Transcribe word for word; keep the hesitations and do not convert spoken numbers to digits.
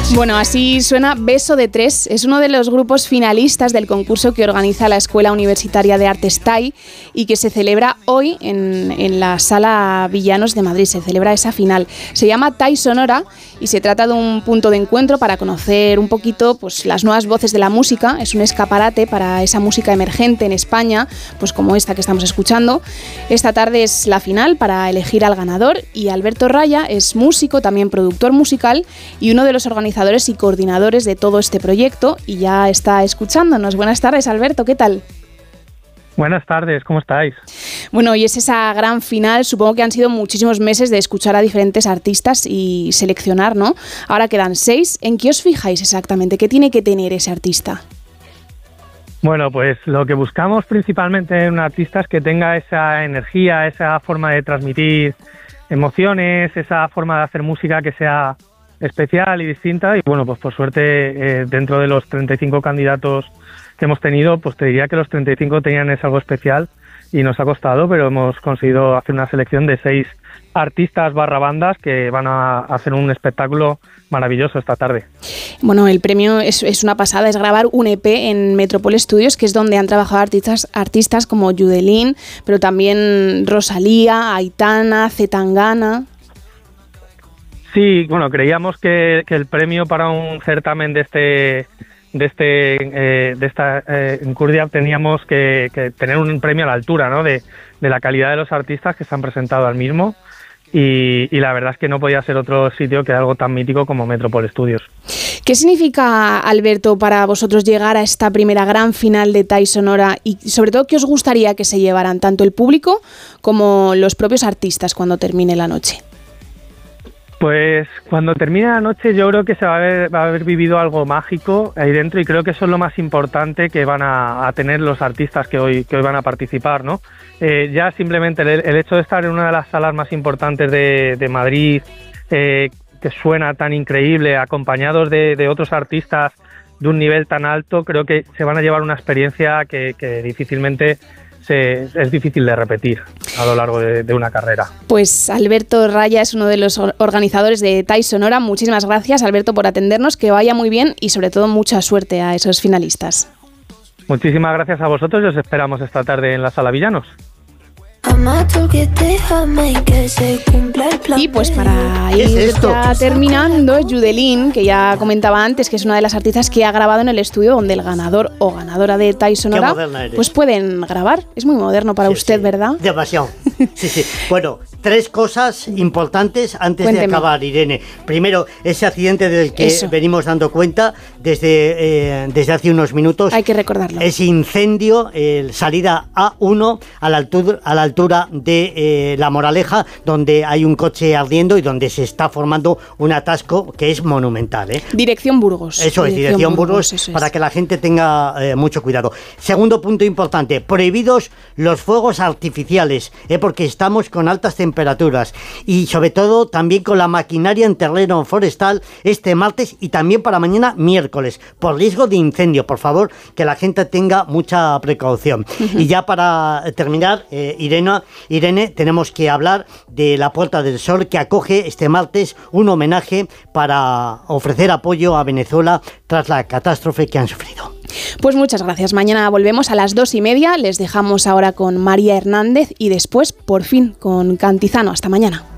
Bueno, así suena Beso de Tres. Es uno de los grupos finalistas del concurso que organiza la Escuela Universitaria de Artes T A I y que se celebra hoy en, en la Sala Villanos de Madrid. Se celebra esa final. Se llama T A I Sonora y se trata de un punto de encuentro para conocer un poquito pues, las nuevas voces de la música. Es un escaparate para esa música emergente en España, pues como esta que estamos escuchando. Esta tarde es la final para elegir al ganador y Alberto Raya es músico, también productor musical y uno de los organizadores y coordinadores de todo este proyecto y ya está escuchándonos. Buenas tardes, Alberto, ¿qué tal? Buenas tardes, ¿cómo estáis? Bueno, y es esa gran final, supongo que han sido muchísimos meses de escuchar a diferentes artistas y seleccionar, ¿no? Ahora quedan seis. ¿En qué os fijáis exactamente? ¿Qué tiene que tener ese artista? Bueno, pues lo que buscamos principalmente en un artista es que tenga esa energía, esa forma de transmitir emociones, esa forma de hacer música que sea especial y distinta. Y bueno, pues por suerte eh, dentro de los treinta y cinco candidatos que hemos tenido, pues te diría que los treinta y cinco tenían ese algo especial y nos ha costado, pero hemos conseguido hacer una selección de seis artistas barra bandas que van a hacer un espectáculo maravilloso esta tarde. Bueno, el premio es, es una pasada, es grabar un E P en Metropol Studios, que es donde han trabajado artistas, artistas como Yudelín, pero también Rosalía, Aitana, Zetangana. Sí, bueno, creíamos que, que el premio para un certamen de este de este eh, de esta eh, encurdia teníamos que, que tener un premio a la altura, ¿no? de, de la calidad de los artistas que se han presentado al mismo y, y la verdad es que no podía ser otro sitio que algo tan mítico como Metropol Studios. ¿Qué significa, Alberto, para vosotros llegar a esta primera gran final de T A I Sonora y sobre todo qué os gustaría que se llevaran tanto el público como los propios artistas cuando termine la noche? Pues cuando termine la noche yo creo que se va a haber, va a haber vivido algo mágico ahí dentro y creo que eso es lo más importante que van a, a tener los artistas que hoy, que hoy van a participar, ¿no? Eh, ya simplemente el, el hecho de estar en una de las salas más importantes de, de Madrid, eh, que suena tan increíble, acompañados de, de otros artistas de un nivel tan alto, creo que se van a llevar una experiencia que, que difícilmente... es difícil de repetir a lo largo de, de una carrera. Pues Alberto Raya es uno de los organizadores de T A I Sonora. Muchísimas gracias, Alberto, por atendernos, que vaya muy bien y sobre todo mucha suerte a esos finalistas. Muchísimas gracias a vosotros y os esperamos esta tarde en la Sala Villanos. Y pues para ir ya terminando, Yudelín, que ya comentaba antes que es una de las artistas que ha grabado en el estudio donde el ganador o ganadora de T A I Sonora pues pueden grabar. Es muy moderno para sí, usted, sí. ¿verdad? Demasiado. Sí, sí. Bueno, tres cosas importantes antes Cuénteme. de acabar, Irene. Primero, ese accidente del que Eso. venimos dando cuenta desde, eh, desde hace unos minutos. Hay que recordarlo. Ese incendio, eh, salida A uno a la altura, a la altura de eh, La Moraleja, donde hay un coche ardiendo y donde se está formando un atasco que es monumental, ¿eh? Dirección Burgos. Eso es, dirección, dirección Burgos, Burgos para es. que la gente tenga eh, mucho cuidado. Segundo punto importante, prohibidos los fuegos artificiales, ¿eh? Porque estamos con altas temperaturas y sobre todo también con la maquinaria en terreno forestal este martes y también para mañana miércoles, por riesgo de incendio. Por favor, que la gente tenga mucha precaución. Uh-huh. Y ya para terminar, eh, Irene, Irene, tenemos que hablar de la Puerta del Sol, que acoge este martes un homenaje para ofrecer apoyo a Venezuela tras la catástrofe que han sufrido. Pues muchas gracias. Mañana volvemos a las dos y media. Les dejamos ahora con María Hernández y después, por fin, con Cantizano. Hasta mañana.